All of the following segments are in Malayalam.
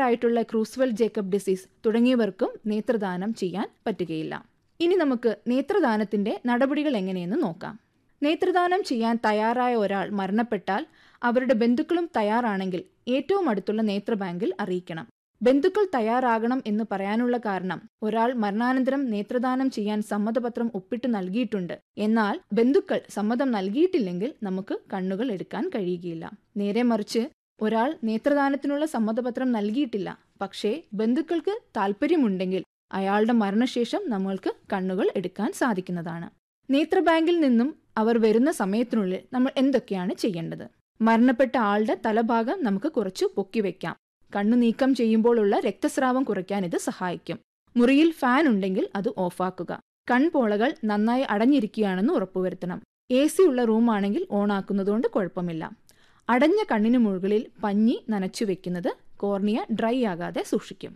ആയിട്ടുള്ള ക്രൂസ്വെൽ ജേക്കബ് ഡിസീസ് തുടങ്ങിയവർക്കും നേത്രദാനം ചെയ്യാൻ പറ്റുകയില്ല. ഇനി നമുക്ക് നേത്രദാനത്തിന്റെ നടപടികൾ എങ്ങനെയെന്ന് നോക്കാം. നേത്രദാനം ചെയ്യാൻ തയ്യാറായ ഒരാൾ മരണപ്പെട്ടാൽ അവരുടെ ബന്ധുക്കളും തയ്യാറാണെങ്കിൽ ഏറ്റവും അടുത്തുള്ള നേത്രബാങ്കിൽ അറിയിക്കണം. ബന്ധുക്കൾ തയ്യാറാകണം എന്ന് പറയാനുള്ള കാരണം, ഒരാൾ മരണാനന്തരം നേത്രദാനം ചെയ്യാൻ സമ്മതപത്രം ഒപ്പിട്ട് നൽകിയിട്ടുണ്ട്, എന്നാൽ ബന്ധുക്കൾ സമ്മതം നൽകിയിട്ടില്ലെങ്കിൽ നമുക്ക് കണ്ണുകൾ എടുക്കാൻ കഴിയുകയില്ല. നേരെ മറിച്ച് ഒരാൾ നേത്രദാനത്തിനുള്ള സമ്മതപത്രം നൽകിയിട്ടില്ല, പക്ഷേ ബന്ധുക്കൾക്ക് താല്പര്യമുണ്ടെങ്കിൽ അയാളുടെ മരണശേഷം നമ്മൾക്ക് കണ്ണുകൾ എടുക്കാൻ സാധിക്കുന്നതാണ്. നേത്രബാങ്കിൽ നിന്നും അവർ വരുന്ന സമയത്തിനുള്ളിൽ നമ്മൾ എന്തൊക്കെയാണ് ചെയ്യേണ്ടത്? മരണപ്പെട്ട ആളുടെ തലഭാഗം നമുക്ക് കുറച്ചു പൊക്കി വെക്കാം. കണ്ണു നീക്കം ചെയ്യുമ്പോഴുള്ള രക്തസ്രാവം കുറയ്ക്കാൻ ഇത് സഹായിക്കും. മുറിയിൽ ഫാൻ ഉണ്ടെങ്കിൽ അത് ഓഫാക്കുക. കൺപോളകൾ നന്നായി അടഞ്ഞിരിക്കുകയാണെന്ന് ഉറപ്പുവരുത്തണം. AC ഉള്ള റൂമാണെങ്കിൽ ഓണാക്കുന്നതുകൊണ്ട് കുഴപ്പമില്ല. അടഞ്ഞ കണ്ണിന് മുകളിൽ പഞ്ഞി നനച്ചു വെക്കുന്നത് കോർണിയ ഡ്രൈ ആകാതെ സൂക്ഷിക്കും.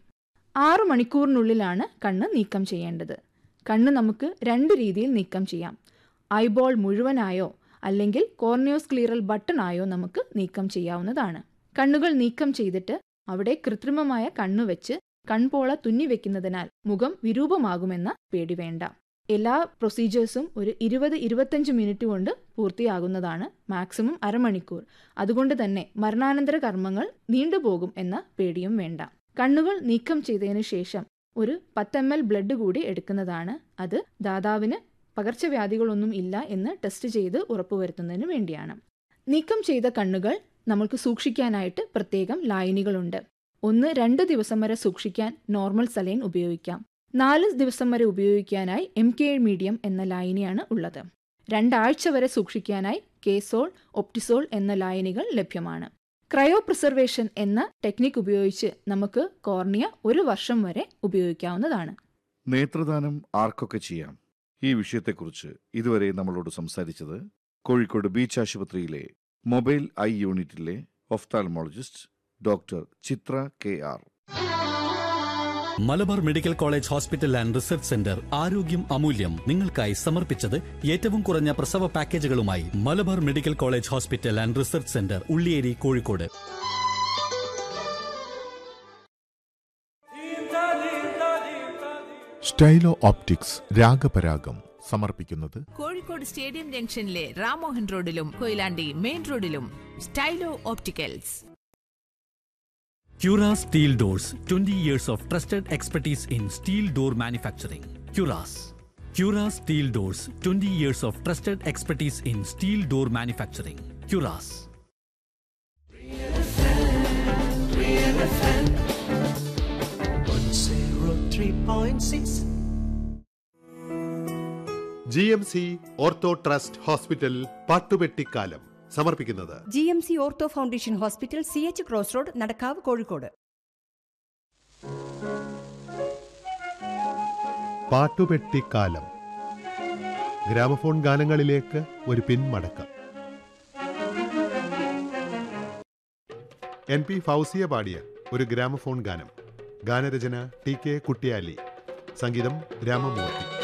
6 മണിക്കൂറിനുള്ളിലാണ് കണ്ണ് നീക്കം ചെയ്യേണ്ടത്. കണ്ണ് നമുക്ക് 2 രീതിയിൽ നീക്കം ചെയ്യാം. ഐബോൾ മുഴുവനായോ അല്ലെങ്കിൽ കോർണിയോസ്ക്ലീറൽ ബട്ടൺ ആയോ നമുക്ക് നീക്കം ചെയ്യാവുന്നതാണ്. കണ്ണുകൾ നീക്കം ചെയ്തിട്ട് അവിടെ കൃത്രിമമായ കണ്ണുവെച്ച് കൺപോള തുന്നിവെക്കുന്നതിനാൽ മുഖം വിരൂപമാകുമെന്ന പേടി വേണ്ട. എല്ലാ പ്രൊസീജിയേഴ്സും ഒരു 20-25 മിനിറ്റ് കൊണ്ട് പൂർത്തിയാകുന്നതാണ്, മാക്സിമം അരമണിക്കൂർ. അതുകൊണ്ട് തന്നെ മരണാനന്തര കർമ്മങ്ങൾ നീണ്ടുപോകും എന്ന പേടിയും വേണ്ട. കണ്ണുകൾ നീക്കം ചെയ്തതിനു ശേഷം ഒരു 10 ml ബ്ലഡ് കൂടി എടുക്കുന്നതാണ്. അത് ദാതാവിന് പകർച്ചവ്യാധികളൊന്നും ഇല്ല എന്ന് ടെസ്റ്റ് ചെയ്ത് ഉറപ്പുവരുത്തുന്നതിന് വേണ്ടിയാണ്. നീക്കം ചെയ്ത കണ്ണുകൾ നമ്മൾക്ക് സൂക്ഷിക്കാനായിട്ട് പ്രത്യേകം ലായനികളുണ്ട്. 1-2 ദിവസം വരെ സൂക്ഷിക്കാൻ നോർമൽ സലൈൻ ഉപയോഗിക്കാം. 4 ദിവസം വരെ ഉപയോഗിക്കാനായി MK മീഡിയം എന്ന ലായനിയാണ് ഉള്ളത്. 2 ആഴ്ച വരെ സൂക്ഷിക്കാനായി കേസോൾ, ഒപ്റ്റിസോൾ എന്ന ലായനികൾ ലഭ്യമാണ്. ക്രയോ പ്രിസർവേഷൻ എന്ന ടെക്നിക് ഉപയോഗിച്ച് നമുക്ക് കോർണിയ 1 വർഷം വരെ ഉപയോഗിക്കാവുന്നതാണ്. നേത്രദാനം ആർക്കൊക്കെ ചെയ്യാം? ഈ വിഷയത്തെക്കുറിച്ച് ഇതുവരെ നമ്മളോട് സംസാരിച്ചത് കോഴിക്കോട് ബീച്ച് ആശുപത്രിയിലെ മൊബൈൽ ഐ യൂണിറ്റിലെ ophthalmologist doctor Chithra KR. Malabar medical college hospital and research centre ആരോഗ്യം അമൂല്യം നിങ്ങൾക്കായി സമർപ്പിച്ചത് ഏറ്റവും കുറഞ്ഞ പ്രസവ പാക്കേജുകളുമായി Malabar medical college hospital and research centre, Ulliyeri, Kozhikode. സ്റ്റൈലോ optics രാഗപരാഗം സമർപ്പിക്കുന്നത് കോഴിക്കോട് സ്റ്റേഡിയം ജംഗ്ഷനിലെ റാമോഹൻ റോഡിലും കൊയിലാണ്ടി മെയിൻ റോഡിലും സ്റ്റൈലോ opticals. Cura Steel Doors, 20 years of trusted expertise in steel door manufacturing. Cura Steel Doors, 20 years of trusted expertise in steel door manufacturing. Curas. Real FM 103.6. GMC ortho trust hospital പാട്ടുപെട്ടിക്കാലം സമർപ്പിക്കുന്നത് GMC ortho foundation hospital, CH cross road, Nadakkavu, Kozhikode. പാട്ടുപെട്ടിക്കാലം, gramophone ഗാനങ്ങളിലേക്ക് ഒരു പിന്മടക്കം. NP ഫൗസിയ പാടിയ ഒരു ഗ്രാമഫോൺ ഗാനം. ഗാനരചന TK കുട്ടിയാലി, സംഗീതം രാമമൂർത്തി.